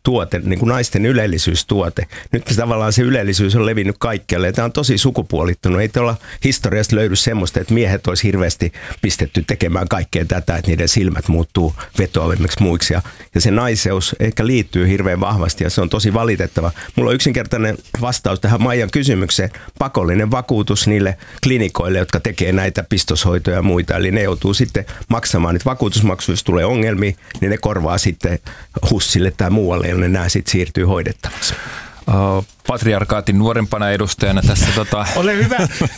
tuote, niin kuin naisten ylellisyystuote. Nyt tavallaan se ylellisyys on levinnyt kaikkialle ja tämä on tosi sukupuolittunut. Ei tuolla historiasta löydy semmoista, että miehet olisi hirveästi pistetty tekemään kaikkea tätä, että niiden silmät muuttuu vetoavammiksi muiksi. Ja se naiseus ehkä liittyy hirveän vahvasti ja se on tosi valitettava. Mulla on yksinkertainen vastaus tähän Maijan kysymykseen. Pakollinen vakuutus niille klinikoille, jotka tekee näitä pistoshoitoja ja muita. Eli ne joutuu sitten maksamaan niitä vakuutusmaksuja, jos tulee ongelmia, niin ne korvaa sitten HUSille tai muualle, ja nämä sitten siirtyy hoidettavaksi. Patriarkaatin nuorempana edustajana tässä Ole hyvä.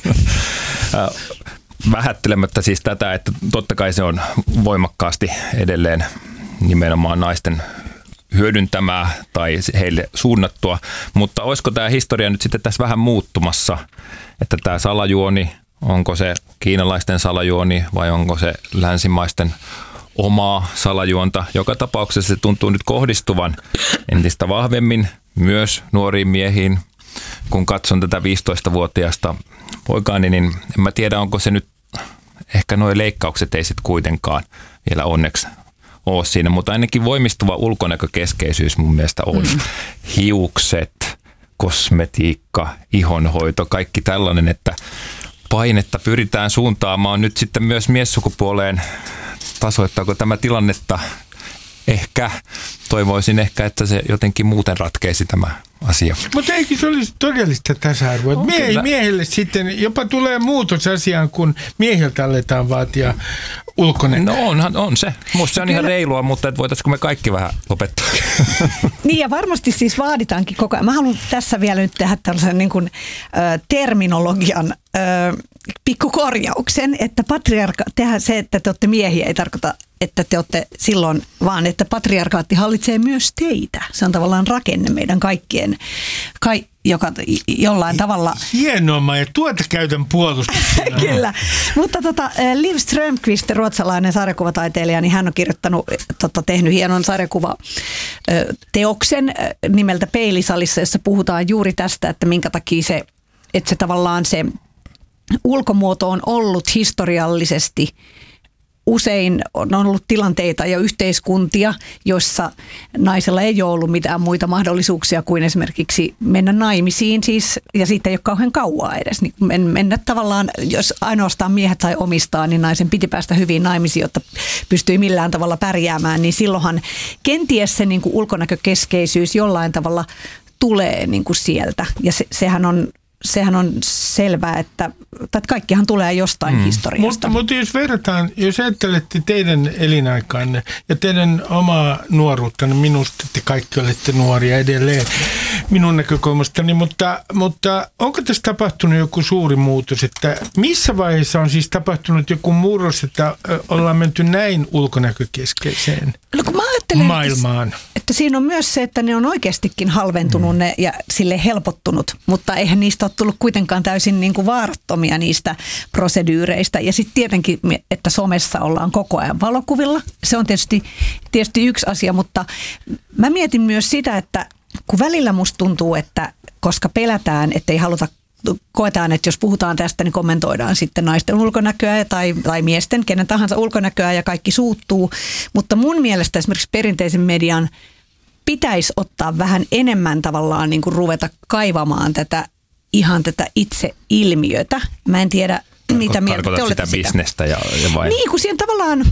Vähättelemättä siis tätä, että totta kai se on voimakkaasti edelleen nimenomaan naisten hyödyntämää tai heille suunnattua, mutta olisiko tämä historia nyt sitten tässä vähän muuttumassa, että tämä salajuoni, onko se kiinalaisten salajuoni vai onko se länsimaisten omaa salajuonta? Joka tapauksessa se tuntuu nyt kohdistuvan entistä vahvemmin myös nuoriin miehiin. Kun katson tätä 15-vuotiaasta poikaani, niin en mä tiedä, onko se nyt, ehkä nuo leikkaukset ei sitten kuitenkaan vielä onneksi ole siinä, mutta ainakin voimistuva ulkonäkökeskeisyys mun mielestä on. Hiukset, kosmetiikka, ihonhoito, kaikki tällainen, että painetta pyritään suuntaamaan nyt sitten myös miessukupuoleen. Tasoittaako tämä tilannetta? Ehkä. Toivoisin ehkä, että se jotenkin muuten ratkeisi tämä asia. Mutta eikö se olisi todellista tasa-arvoa? Miehelle sitten jopa tulee muutos asiaan, kun miehiltä aletaan vaatia ulkonäköä. No on se. Musta se on ihan reilua, mutta voitaisiinko me kaikki vähän lopettaa? Niin ja varmasti siis vaaditaankin koko ajan. Mä haluan tässä vielä nyt tehdä tällaisen niin kuin, terminologian pikkukorjauksen, että tehdä se, että te olette miehiä, ei tarkoita, että te olette silloin, vaan että patriarkaatti hallitsee myös teitä. Se on tavallaan rakenne meidän kaikkien, joka jollain tavalla... Hienoa, ja tuota käytän puolustuksena. Kyllä, mutta Liv Strömquist, ruotsalainen sarjakuvataiteilija, niin hän on kirjoittanut, tehnyt hienon sarjakuvateoksen nimeltä Peilisalissa, jossa puhutaan juuri tästä, että minkä takia se tavallaan se ulkomuoto on ollut historiallisesti usein on ollut tilanteita ja yhteiskuntia, joissa naisella ei ole ollut mitään muita mahdollisuuksia kuin esimerkiksi mennä naimisiin siis, ja siitä ei ole kauhean kauaa edes. Niin mennä tavallaan, jos ainoastaan miehet sai omistaa, niin naisen piti päästä hyvin naimisiin, jotta pystyi millään tavalla pärjäämään, niin silloinhan kenties se niin kuin ulkonäkökeskeisyys jollain tavalla tulee niin kuin sieltä, ja sehän on selvää, että kaikkihan tulee jostain historiasta. Mutta jos ajattelette teidän elinaikaanne ja teidän omaa nuoruuttanne, minusta te kaikki olette nuoria edelleen minun näkökulmastani, mutta onko tässä tapahtunut joku suuri muutos, että missä vaiheessa on siis tapahtunut joku murros, että ollaan menty näin ulkonäkökeskeiseen maailmaan? Että siinä on myös se, että ne on oikeastikin halventunut ne ja sille helpottunut, mutta eihän niistä ole tullut kuitenkaan täysin niin kuin vaarattomia niistä prosedyyreistä. Ja sitten tietenkin, että somessa ollaan koko ajan valokuvilla. Se on tietysti yksi asia, mutta mä mietin myös sitä, että kun välillä musta tuntuu, että koska pelätään, että ei haluta, koetaan, että jos puhutaan tästä, niin kommentoidaan sitten naisten ulkonäköä tai miesten, kenen tahansa ulkonäköä ja kaikki suuttuu. Mutta mun mielestä esimerkiksi perinteisen median pitäisi ottaa vähän enemmän tavallaan niin kuin ruveta kaivamaan tätä itse ilmiötä. Mä en tiedä, mitä mieltä te olette sitä bisnestä ja vai? Niin, kun siinä tavallaan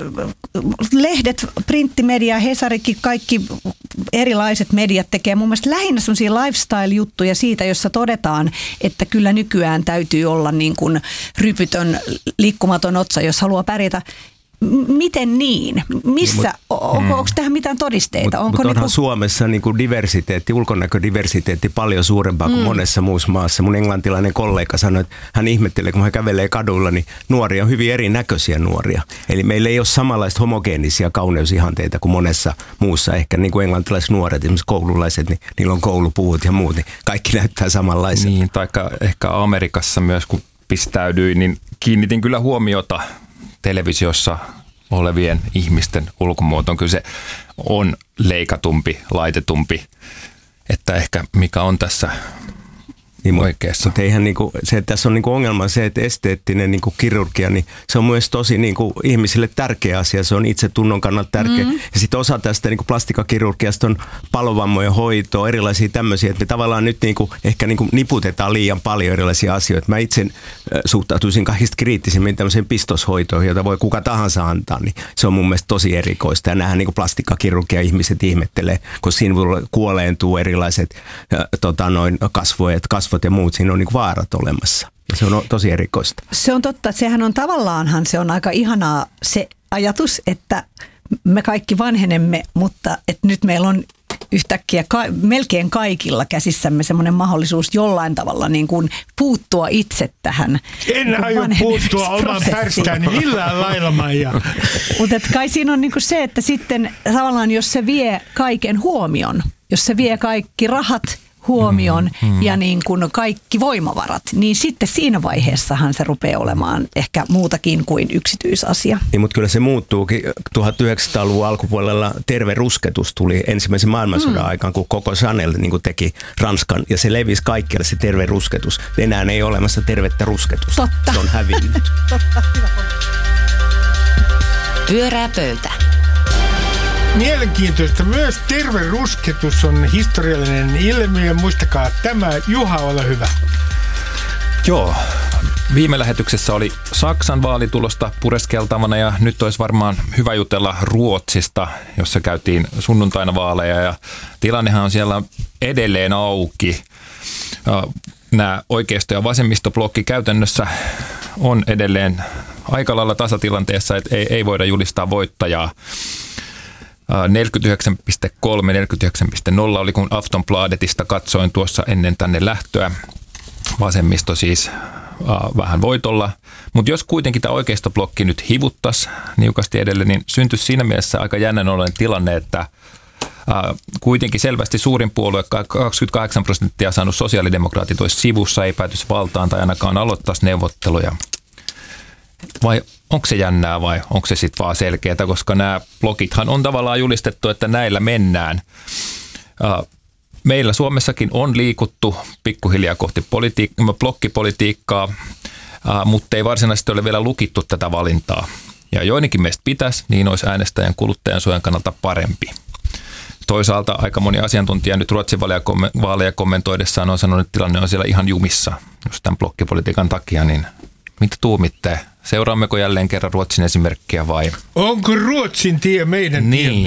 lehdet, printtimedia, Hesarikin, kaikki erilaiset mediat tekee mun mielestä lähinnä sellaisia lifestyle-juttuja siitä, jossa todetaan, että kyllä nykyään täytyy olla niin kuin rypytön, liikkumaton otsa, jos haluaa pärjätä. Miten niin? Missä? Onko tähän mitään todisteita? Mutta onhan Suomessa niin kuin diversiteetti, ulkonäködiversiteetti paljon suurempaa kuin monessa muussa maassa. Mun englantilainen kollega sanoi, että hän ihmettelee, kun hän kävelee kadulla, niin nuoria on hyvin erinäköisiä nuoria. Eli meillä ei ole samanlaista homogeenisia kauneusihanteita kuin monessa muussa. Ehkä niin kuin englantilaiset nuoret, esimerkiksi koululaiset, niin niillä on koulupuvut ja muut. Niin kaikki näyttää samanlaiset. Niin, taikka ehkä Amerikassa myös, kun pistäydyin, niin kiinnitin kyllä huomiota televisiossa olevien ihmisten ulkomuotoon. Kyllä se on leikatumpi, laitetumpi, että ehkä mikä on tässä Niin, oikeassa. Mutta eihän niinku, tässä on niinku ongelma se, että esteettinen niinku kirurgia, niin se on myös tosi niinku ihmisille tärkeä asia. Se on itsetunnon kannalta tärkeä. Ja sitten osa tästä niinku plastikakirurgiasta on palovammojen hoitoa, erilaisia tämmöisiä, että me tavallaan nyt niinku, ehkä niinku niputetaan liian paljon erilaisia asioita. Mä itse suhtautuisin kaikista kriittisimmin tämmöiseen pistoshoitoon, jota voi kuka tahansa antaa, niin se on mun mielestä tosi erikoista. Ja nähdään niinku plastikakirurgia ihmiset ihmettelee, kun siinä kuoleentuu erilaiset kasvot ja muut, siinä on niin kuin vaarat olemassa. Ja se on tosi erikoista. Se on totta, että sehän on tavallaanhan se on aika ihanaa se ajatus, että me kaikki vanhenemme, mutta että nyt meillä on yhtäkkiä melkein kaikilla käsissämme semmoinen mahdollisuus jollain tavalla niin kuin puuttua itse tähän. En aio puuttua oman pärstääni millään lailla, Maija. Mutta kai siinä on niin kuin se, että sitten tavallaan jos se vie kaiken huomion, jos se vie kaikki rahat huomioon ja niin kuin kaikki voimavarat, niin sitten siinä vaiheessahan se rupeaa olemaan ehkä muutakin kuin yksityisasia. Niin, mutta kyllä se muuttuukin. 1900-luvun alkupuolella terve rusketus tuli ensimmäisen maailmansodan aikaan, kun koko Chanel niin kuin teki Ranskan, ja se levisi kaikkialle se terve rusketus. Enää ei ole olemassa tervettä rusketusta. Totta. Se on hävinnyt. Totta, hyvä. Pyörää pöytä. Mielenkiintoista. Myös terve rusketus on historiallinen ilmiö. Muistakaa tämä. Juha, ole hyvä. Joo. Viime lähetyksessä oli Saksan vaalitulosta pureskeltavana ja nyt olisi varmaan hyvä jutella Ruotsista, jossa käytiin sunnuntaina vaaleja ja tilannehan on siellä edelleen auki. Nämä oikeisto- ja vasemmistoblokki käytännössä on edelleen aika lailla tasatilanteessa, että ei voida julistaa voittajaa. 49,3, 49,0 oli, kun Aftonbladetista katsoin tuossa ennen tänne lähtöä. Vasemmisto siis vähän voitolla. Mutta jos kuitenkin tämä oikeistoblokki nyt hivuttaisi niukasti edelleen, niin syntyisi siinä mielessä aika jännän oloinen tilanne, että kuitenkin selvästi suurin puolue, 28% saanut sosiaalidemokraatit olisi sivussa, ei päätyisi valtaan tai ainakaan aloittaisi neuvotteluja. Vai onko se jännää vai onko se sitten vaan selkeää, koska nämä blokithan on tavallaan julistettu, että näillä mennään. Meillä Suomessakin on liikuttu pikkuhiljaa kohti blokkipolitiikkaa, mutta ei varsinaisesti ole vielä lukittu tätä valintaa. Ja joidenkin meistä pitäisi, niin olisi äänestäjän kuluttajansuojan kannalta parempi. Toisaalta aika moni asiantuntija nyt Ruotsin vaaleja kommentoidessaan on sanonut, että tilanne on siellä ihan jumissa, just tämän blokkipolitiikan takia, niin mitä tuumitte? Seuraammeko jälleen kerran Ruotsin esimerkkiä vai? Onko Ruotsin tie meidän tiemme?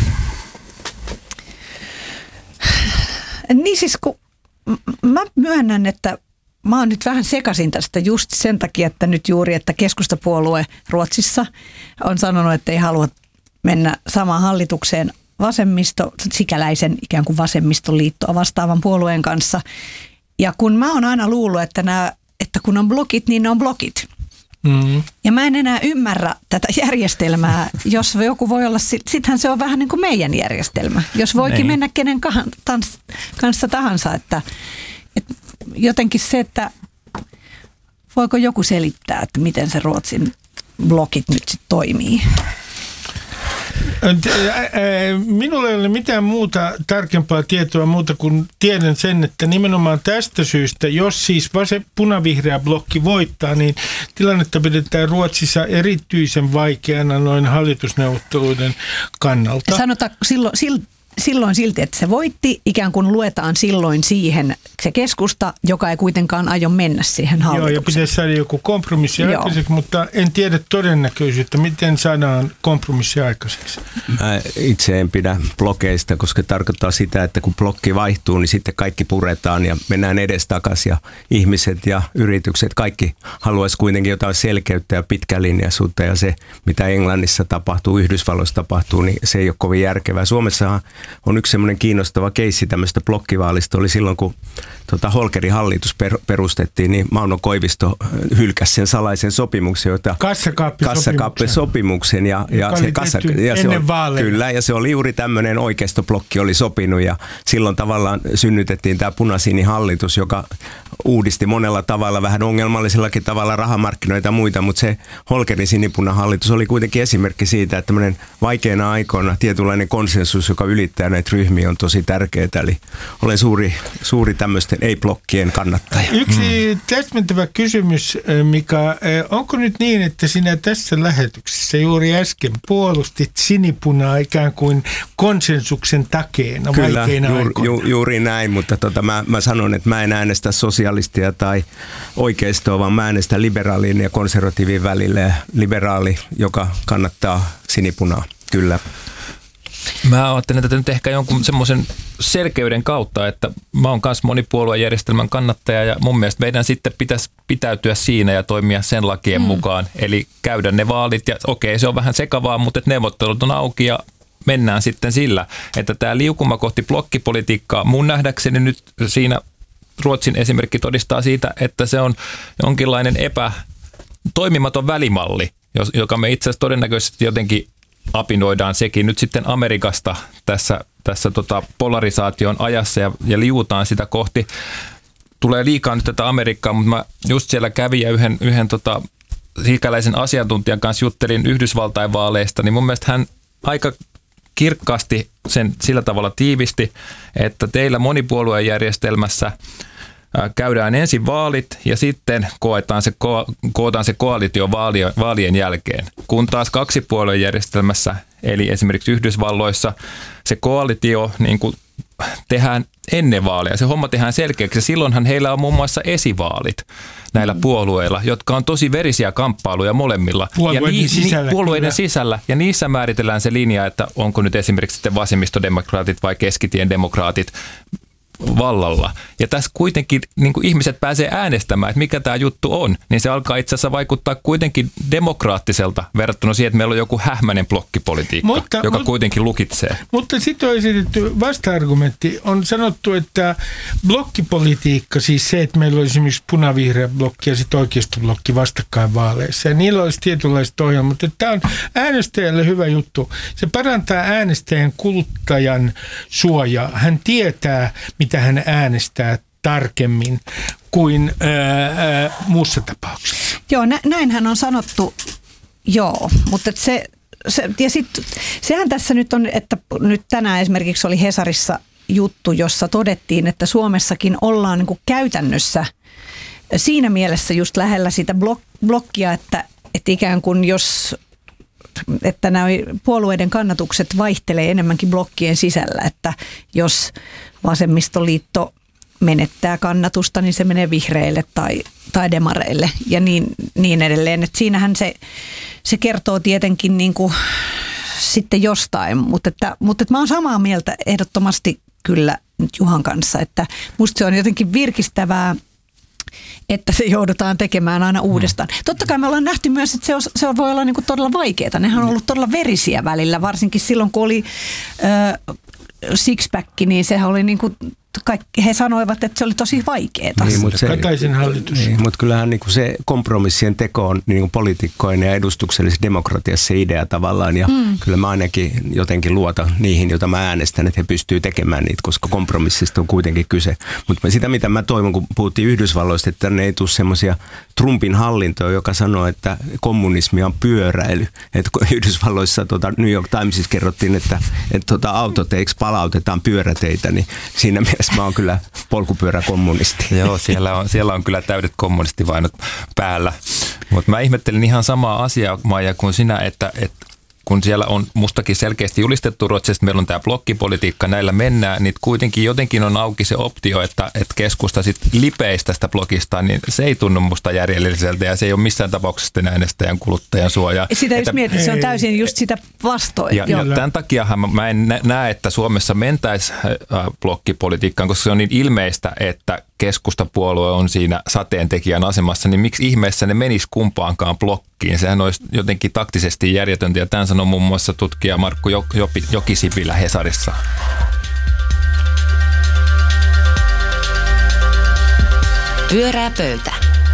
Niin siis kun mä myönnän, että mä oon nyt vähän sekaisin tästä just sen takia, että nyt juuri, että keskustapuolue Ruotsissa on sanonut, että ei halua mennä samaan hallitukseen sikäläisen ikään kuin vasemmistoliittoa vastaavan puolueen kanssa. Ja kun mä oon aina luullut, että kun on blokit, niin ne on blokit. Mm. Ja mä en enää ymmärrä tätä järjestelmää, jos joku voi olla, sittenhän se on vähän niin kuin meidän järjestelmä. Jos voikin mennä kenen kanssa tahansa, että jotenkin se, että voiko joku selittää, että miten se Ruotsin blokit nyt sitten toimii. Minulla ei ole mitään muuta tarkempaa tietoa muuta kuin tiedän sen, että nimenomaan tästä syystä, jos siis punavihreä blokki voittaa, niin tilannetta pidetään Ruotsissa erityisen vaikeana noin hallitusneuvotteluiden kannalta. Sanotaan silloin silti, että se voitti, ikään kuin luetaan silloin siihen se keskusta, joka ei kuitenkaan aio mennä siihen hallitukseen. Joo, ja pitäisi saada joku kompromissi aikaiseksi, mutta en tiedä todennäköisyyttä, miten saadaan kompromissi aikaiseksi. Mä itse en pidä blokeista, koska tarkoittaa sitä, että kun blokki vaihtuu, niin sitten kaikki puretaan ja mennään edestakaisin ja ihmiset ja yritykset, kaikki haluaisi kuitenkin jotain selkeyttä ja pitkälinjaisuutta ja se, mitä Englannissa tapahtuu, Yhdysvalloissa tapahtuu, niin se ei ole kovin järkevää. Suomessahan on yksi semmoinen kiinnostava keissi tämmöistä blokkivaalista. Oli silloin, kun Holkerin hallitus perustettiin, niin Mauno Koivisto hylkäsi sen salaisen sopimuksen, jota kassakaappesopimuksen. Ja se oli juuri tämmöinen oikeistoblokki oli sopinut ja silloin tavallaan synnytettiin tämä punasiinihallitus, joka uudisti monella tavalla, vähän ongelmallisellakin tavalla rahamarkkinoita ja muita, mutta se Holkerin sinipunahallitus oli kuitenkin esimerkki siitä, että tämmöinen vaikeina aikoina tietynlainen konsensus, joka ylittää kehittää näitä ryhmiä on tosi tärkeää. Eli olen suuri tämmöisten ei-blokkien kannattaja. Yksi täsmentävä kysymys, Mika. Onko nyt niin, että sinä tässä lähetyksessä juuri äsken puolustit sinipunaa ikään kuin konsensuksen takeena vaikeina aikoina? Juuri näin, mutta mä sanon, että mä en äänestä sosialistia tai oikeistoa, vaan mä äänestän liberaalin ja konservatiivin välillä. Liberaali, joka kannattaa sinipunaa, kyllä. Mä ajattelen tätä nyt ehkä jonkun semmoisen selkeyden kautta, että mä oon myös monipuoluejärjestelmän kannattaja ja mun mielestä meidän sitten pitäisi pitäytyä siinä ja toimia sen lakien mukaan. Eli käydä ne vaalit ja okei, se on vähän sekavaa, mutta neuvottelut on auki ja mennään sitten sillä, että tämä liukuma kohti blokkipolitiikkaa mun nähdäkseni nyt siinä Ruotsin esimerkki todistaa siitä, että se on jonkinlainen toimimaton välimalli, joka me itse asiassa todennäköisesti jotenkin apinoidaan sekin nyt sitten Amerikasta tässä polarisaation ajassa ja liuutaan sitä kohti. Tulee liikaa nyt tätä Amerikkaa, mutta mä just siellä kävin ja yhden sikäläisen asiantuntijan kanssa juttelin Yhdysvaltain vaaleista, niin mun mielestä hän aika kirkkaasti sen sillä tavalla tiivisti, että teillä monipuoluejärjestelmässä käydään ensin vaalit ja sitten kootaan se koalitio vaalien jälkeen. Kun taas kaksipuoluejärjestelmässä, eli esimerkiksi Yhdysvalloissa, se koalitio niin kuin tehdään ennen vaaleja. Se homma tehdään selkeäksi. Silloinhan heillä on muun muassa esivaalit näillä puolueilla, jotka on tosi verisiä kamppailuja molemmilla. Puolueiden sisällä. Ja niissä määritellään se linja, että onko nyt esimerkiksi sitten vasemmistodemokraatit vai keskitien demokraatit vallalla. Ja tässä kuitenkin niin kuin ihmiset pääsee äänestämään, että mikä tämä juttu on, niin se alkaa itse asiassa vaikuttaa kuitenkin demokraattiselta verrattuna siihen, että meillä on joku hähmäinen blokkipolitiikka, joka kuitenkin lukitsee. Mutta sitten on esitetty vasta-argumentti. On sanottu, että blokkipolitiikka, siis se, että meillä olisi esimerkiksi punavihreä blokki ja sitten oikeistoblokki vastakkain vaaleissa, ja niillä olisi tietynlaiset ohjelmat, mutta tämä on äänestäjälle hyvä juttu. Se parantaa äänestäjän kuluttajan suojaa. Hän tietää, mitä hän äänestää tarkemmin kuin muussa tapauksessa. Joo, näinhän on sanottu, joo, mutta sehän tässä nyt on, että nyt tänään esimerkiksi oli Hesarissa juttu, jossa todettiin, että Suomessakin ollaan niin kuin käytännössä siinä mielessä just lähellä sitä blokkia, että ikään kuin että nämä puolueiden kannatukset vaihtelee enemmänkin blokkien sisällä, että jos vasemmistoliitto menettää kannatusta, niin se menee vihreille tai demareille ja niin edelleen. Et siinähän se kertoo tietenkin niin kuin sitten jostain, mutta mä oon samaa mieltä ehdottomasti kyllä nyt Juhan kanssa, että musta se on jotenkin virkistävää, että se joudutaan tekemään aina uudestaan. Totta kai me ollaan nähty myös, että se voi olla niin kuin todella vaikeaa. Nehän on ollut todella verisiä välillä, varsinkin silloin kun oli sixpack, niin sehän oli niin kuin he sanoivat, että se oli tosi vaikeaa. Niin, Kataisen hallitus. Niin, mutta kyllähän niin kuin se kompromissien teko on niin kuin poliitikkojen ja edustuksellisessa demokratiassa se idea tavallaan. Ja kyllä mä ainakin jotenkin luotan niihin, joita mä äänestän, että he pystyy tekemään niitä, koska kompromissista on kuitenkin kyse. Mutta sitä, mitä mä toivon, kun puhuttiin Yhdysvalloista, että tänne ei tule semmoisia Trumpin hallintoa, joka sanoo, että kommunismi on pyöräily. Että Yhdysvalloissa New York Timesissa kerrottiin, että autoteiksi palautetaan pyöräteitä, niin siinä mielessä mä oon kyllä polkupyöräkommunisti. Joo, siellä on kyllä täydet kommunistivainot päällä. Mutta mä ihmettelin ihan samaa asiaa, Maija, kuin sinä, että kun siellä on mustakin selkeästi julistettu Ruotsista, meillä on tämä blokkipolitiikka, näillä mennään, niin kuitenkin jotenkin on auki se optio, että keskusta sitten lipeisi tästä blokista, niin se ei tunnu musta järjelliseltä ja se ei ole missään tapauksessa äänestäjän kuluttajan suojaa. Sitä just mietin, se on täysin just sitä vastoin. Ja tämän takiahan mä en näe, että Suomessa mentäisi blokkipolitiikkaan, koska se on niin ilmeistä, että keskustapuolue on siinä sateentekijän asemassa, niin miksi ihmeessä ne menisi kumpaankaan blokkiin? Sehän olisi jotenkin taktisesti järjetöntä, ja tämän sanoi muun muassa tutkija Markku Jokisipilä Hesarissa. Pyörää pöytä.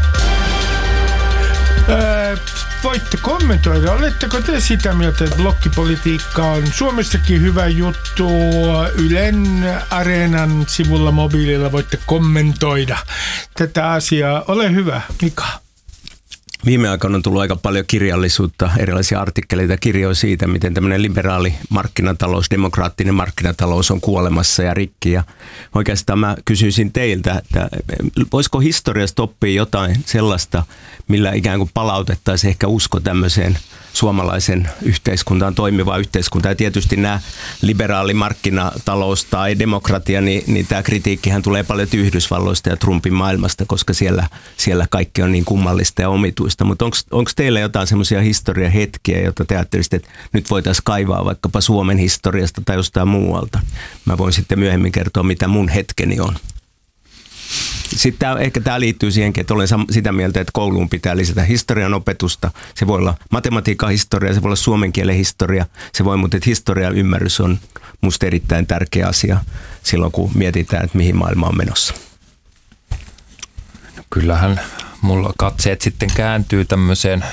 Voitte kommentoida. Oletteko te sitä mieltä, että blokkipolitiikka on Suomessakin hyvä juttu? Ylen Areenan sivulla mobiililla voitte kommentoida tätä asiaa. Ole hyvä, Mika. Viime aikoina on tullut aika paljon kirjallisuutta, erilaisia artikkeleita, kirjoja siitä, miten tämmöinen liberaali markkinatalous, demokraattinen markkinatalous on kuolemassa ja rikki. Ja oikeastaan mä kysyisin teiltä, että voisiko historiasta oppia jotain sellaista, millä ikään kuin palautettaisiin ehkä usko tämmöiseen suomalaisen yhteiskuntaan, toimivaan yhteiskuntaan. Ja tietysti nämä liberaali markkinatalous tai demokratia, niin tämä kritiikkihän tulee paljon Yhdysvalloista ja Trumpin maailmasta, koska siellä kaikki on niin kummallista ja omituista. Mutta onko teillä jotain semmoisia historiahetkiä, joita te ajattelisitte, että nyt voitaisiin kaivaa vaikkapa Suomen historiasta tai jostain muualta? Mä voin sitten myöhemmin kertoa, mitä mun hetkeni on. Sitten ehkä tämä liittyy siihenkin, että olen sitä mieltä, että kouluun pitää lisätä historian opetusta. Se voi olla matematiikan historia, se voi olla suomen kielen historia, se voi, mutta historian ymmärrys on musta erittäin tärkeä asia silloin, kun mietitään, että mihin maailma on menossa. No kyllähän mulla katseet sitten kääntyy tämmöiseen,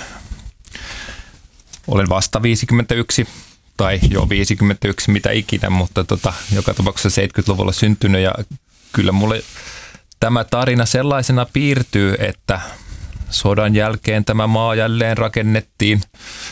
olen vasta 51 tai jo 51, mitä ikinä, mutta joka tapauksessa 70-luvulla syntynyt ja kyllä mulle tämä tarina sellaisena piirtyy, että sodan jälkeen tämä maa jälleen rakennettiin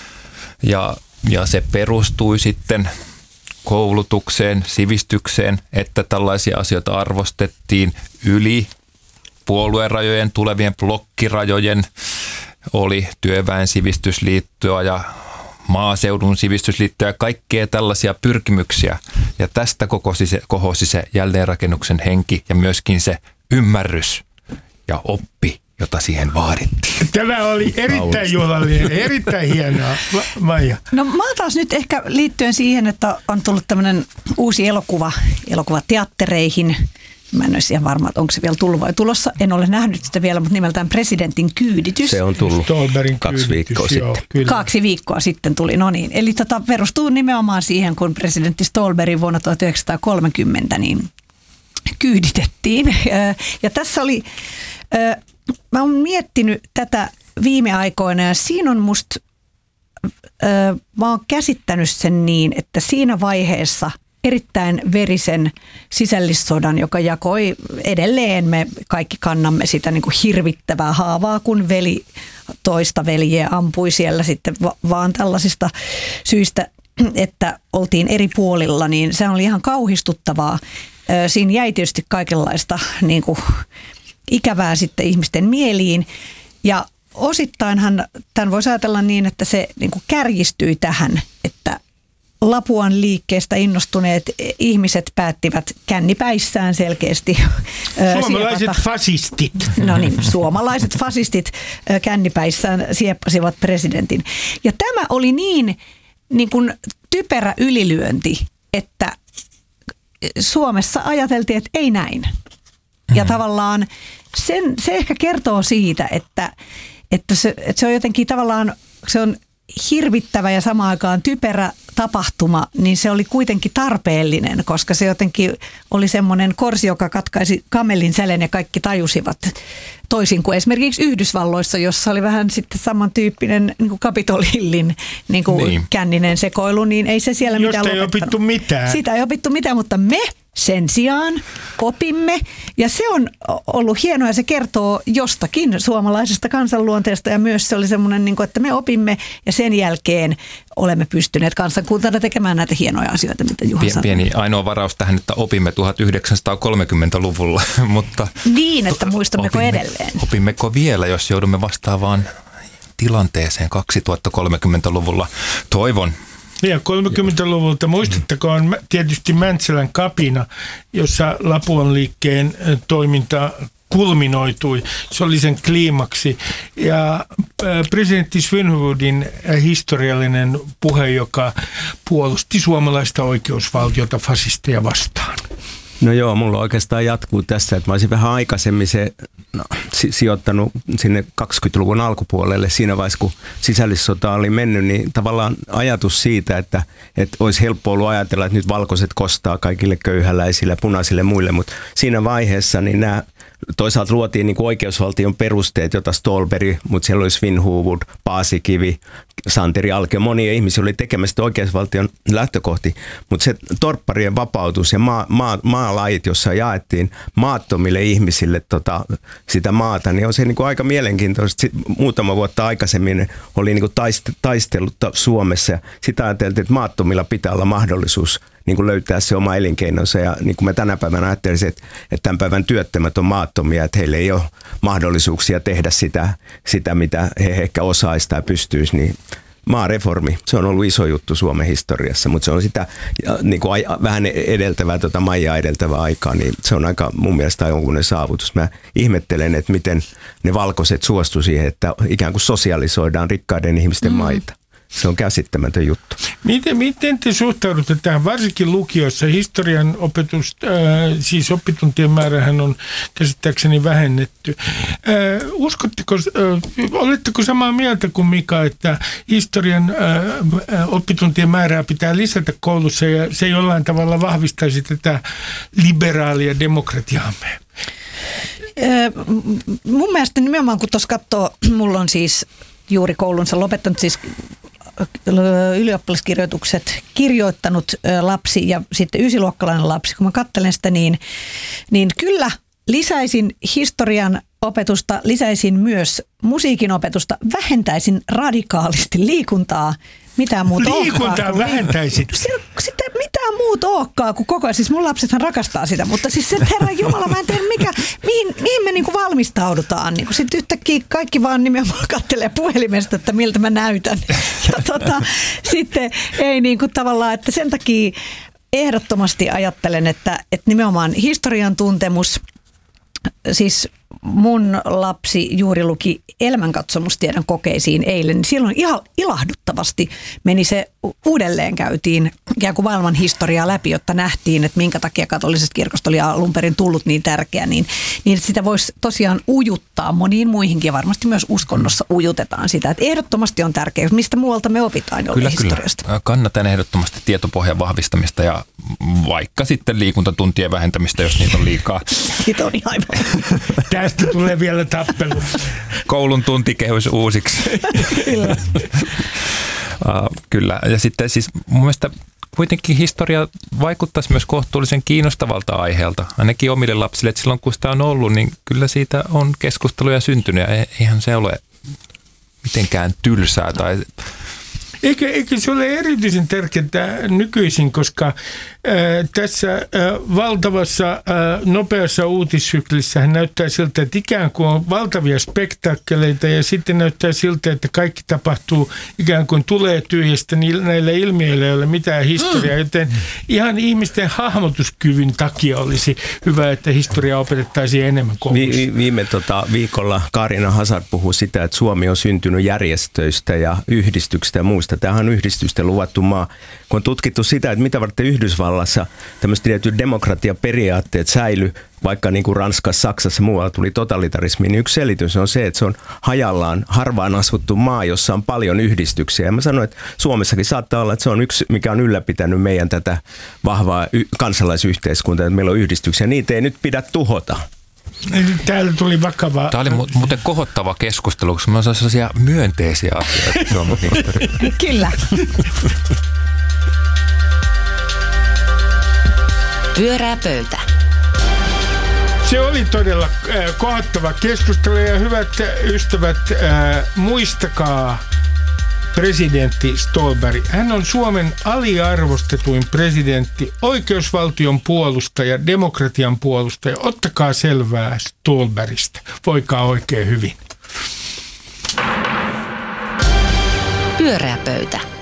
ja se perustui sitten koulutukseen, sivistykseen, että tällaisia asioita arvostettiin yli puoluerajojen, tulevien blokkirajojen, oli työväen sivistysliittoa ja maaseudun sivistysliittoa ja kaikkea tällaisia pyrkimyksiä. Ja tästä kohosi se jälleenrakennuksen henki ja myöskin se ymmärrys ja oppi, jota siihen vaadittiin. Tämä oli erittäin juhlallinen, erittäin hienoa. Maija. No mä taas nyt ehkä liittyen siihen, että on tullut tämmöinen uusi elokuva teattereihin. Mä en ole ihan varma, että onko se vielä tullut vai tulossa. En ole nähnyt sitä vielä, mutta nimeltään Presidentin kyyditys. Se on tullut Stolberin 2 viikkoa sitten. Kyllä. 2 viikkoa sitten tuli, no niin. Eli perustuu nimenomaan siihen, kun presidentti Stolberin vuonna 1930 niin kyyditettiin. Ja tässä oli, mä oon miettinyt tätä viime aikoina ja siinä on musta, mä oon käsittänyt sen niin, että siinä vaiheessa erittäin verisen sisällissodan, joka jakoi edelleen, me kaikki kannamme sitä niin kuin hirvittävää haavaa, kun veli toista veljeä ampui siellä sitten vaan tällaisista syistä, että oltiin eri puolilla, niin se oli ihan kauhistuttavaa. Siinä jäi tietysti kaikenlaista niin kuin ikävää sitten ihmisten mieliin ja osittainhan tämän voisi ajatella niin, että se niin kuin kärjistyi tähän, että Lapuan liikkeestä innostuneet ihmiset päättivät kännipäissään selkeästi. Suomalaiset fasistit. No niin, suomalaiset fasistit kännipäissään sieppasivat presidentin. Ja tämä oli niin kuin typerä ylilyönti, että Suomessa ajateltiin, että ei näin. Ja tavallaan se ehkä kertoo siitä, että se on jotenkin tavallaan, se on hirvittävä ja samaan aikaan typerä tapahtuma, niin se oli kuitenkin tarpeellinen, koska se jotenkin oli semmoinen korsi, joka katkaisi kamelin sälän ja kaikki tajusivat. Toisin kuin esimerkiksi Yhdysvalloissa, jossa oli vähän sitten samantyyppinen niin kuin Capitol Hillin niin kuin känninen sekoilu, niin ei se siellä mitään lopettanut. Josta ei opittu mitään. Sitä ei opittu mitään, mutta me sen sijaan opimme ja se on ollut hienoa ja se kertoo jostakin suomalaisesta kansanluonteesta ja myös se oli semmoinen, niin kuin, että me opimme ja sen jälkeen olemme pystyneet kansakuntana tekemään näitä hienoja asioita, mitä Juha sanoi. Pieni ainoa varaus tähän, että opimme 1930-luvulla, mutta niin, että muistammeko edelleen. Opimmeko vielä, jos joudumme vastaavaan tilanteeseen 2030-luvulla? Toivon. Ja 30-luvulta, muistatteko, on tietysti Mäntsälän kapina, jossa Lapuan liikkeen toiminta kulminoitui. Se oli sen kliimaksi. Ja presidentti Svinhufvudin historiallinen puhe, joka puolusti suomalaista oikeusvaltiota fasisteja vastaan. No joo, mulla oikeastaan jatkuu tässä, että mä olisin vähän aikaisemmin sijoittanut sinne 20-luvun alkupuolelle siinä vaiheessa, kun sisällissota oli mennyt, niin tavallaan ajatus siitä, että olisi helppo ollut ajatella, että nyt valkoiset kostaa kaikille köyhäläisille, punaisille muille, mutta siinä vaiheessa niin nämä toisaalta luotiin niin kuin oikeusvaltion perusteet, jota Ståhlberg, mutta siellä oli Svinhufvud, Paasikivi, Santeri Alkio, monia ihmisiä oli tekemässä oikeusvaltion lähtökohti, mutta se torpparien vapautus ja maalait, jossa jaettiin maattomille ihmisille sitä maata, niin on se niin kuin aika mielenkiintoista. Muutama vuotta aikaisemmin oli niin kuin taistelutta Suomessa ja sitä ajateltiin, että maattomilla pitää olla mahdollisuus niin kuin löytää se oma elinkeinonsa ja niin kuin mä tänä päivänä ajattelisin, että tämän päivän työttömät on maattomia, että heillä ei ole mahdollisuuksia tehdä sitä mitä he ehkä osaisi tai pystyisi, niin maareformi, se on ollut iso juttu Suomen historiassa, mutta se on sitä niin kuin vähän edeltävää, Maijaa edeltävää aikaa, niin se on aika mun mielestä jonkunlainen saavutus. Mä ihmettelen, että miten ne valkoiset suostu siihen, että ikään kuin sosialisoidaan rikkaiden ihmisten maita. Se on käsittämätön juttu. Miten te suhtaudutte tähän, varsinkin lukiossa? Historian opetus, siis oppituntien määrähän on käsittääkseni vähennetty. Oletteko samaa mieltä kuin Mika, että historian oppituntien määrää pitää lisätä koulussa ja se jollain tavalla vahvistaisi tätä liberaalia demokratiaamme? Mun mielestä nimenomaan, kun tuossa katsoo, mulla on siis juuri koulunsa lopettanut, siis ylioppilaskirjoitukset kirjoittanut lapsi ja sitten ysiluokkalainen lapsi. Kun mä katselen sitä, niin kyllä lisäisin historian opetusta, lisäisin myös musiikin opetusta, vähentäisin radikaalisti liikuntaa. Mitään muuta liikuntaa vähentäisit? Sitten mitään muuta olekaan kuin koko ajan. Siis mun lapsethan rakastaa sitä, mutta siis se Herran Jumala, mä en tiedä mihin me niinku valmistaudutaan. Niinku sitten yhtäkkiä kaikki vaan nimenomaan kattelee puhelimesta, että miltä mä näytän. Ja sitten ei niinku tavallaan, että sen takia ehdottomasti ajattelen, että nimenomaan historian tuntemus, siis mun lapsi juuri luki elämänkatsomustiedon kokeisiin eilen, niin silloin ihan ilahduttavasti meni se uudelleen käytiin ikään kuin maailman historiaa läpi, jotta nähtiin, että minkä takia katolisesta kirkosta oli alun perin tullut niin tärkeä, niin sitä voisi tosiaan ujuttaa moniin muihinkin ja varmasti myös uskonnossa ujutetaan sitä, että ehdottomasti on tärkeää, mistä muualta me opitaan jollain historiasta. Kyllä. Kannatan ehdottomasti tietopohjan vahvistamista ja vaikka sitten liikuntatuntien vähentämistä, jos niitä on liikaa. Siitä on aivan. Tästä tulee vielä tappelu. Koulun tuntikehys uusiksi. Kyllä. Kyllä. Ja sitten siis mun mielestä kuitenkin historia vaikuttaisi myös kohtuullisen kiinnostavalta aiheelta. Ainakin omille lapsille, että silloin kun sitä on ollut, niin kyllä siitä on keskusteluja syntynyt. Ja eihän se ole mitenkään tylsää tai... Eikö se ole erityisen tärkeää nykyisin, koska tässä valtavassa nopeassa uutissyklissä näyttää siltä, että ikään kuin on valtavia spektaakkeleita ja sitten näyttää siltä, että kaikki tapahtuu ikään kuin tulee tyhjästä, näillä ilmiöillä ei ole mitään historiaa, joten ihan ihmisten hahmotuskyvyn takia olisi hyvä, että historiaa opetettaisiin enemmän koulussa. Viime viikolla Kaarina Hazard puhui sitä, että Suomi on syntynyt järjestöistä ja yhdistyksistä ja muusta. Tämähän on yhdistysten luvattu maa. Kun on tutkittu sitä, että mitä varten Yhdysvallassa tämmöiset tietyt demokratiaperiaatteet säily, vaikka niin kuin Ranskassa, Saksassa muualla tuli totalitarismi, niin yksi selitys on se, että se on hajallaan harvaan asuttu maa, jossa on paljon yhdistyksiä. Ja mä sanoin, että Suomessakin saattaa olla, että se on yksi, mikä on ylläpitänyt meidän tätä vahvaa kansalaisyhteiskuntaa, että meillä on yhdistyksiä. Niitä ei nyt pidä tuhota. Täällä tuli vakavaa. Tämä oli muuten kohottava keskustelu, koska me on sellaisia myönteisiä asioita Suomen historiassa. Kyllä. Pyörää pöytä. Se oli todella kohottava keskustelu ja hyvät ystävät, muistakaa presidentti Ståhlberg. Hän on Suomen aliarvostetuin presidentti, oikeusvaltion puolustaja, demokratian puolustaja. Ottakaa selvää Ståhlbergistä. Voikaa oikein hyvin. Pyörää pöytä.